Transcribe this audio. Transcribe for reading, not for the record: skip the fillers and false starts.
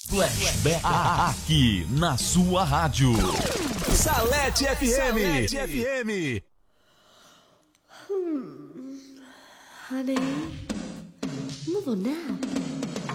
Flashback aqui na sua rádio. Salete FM. Salete FM. Honey, move on now.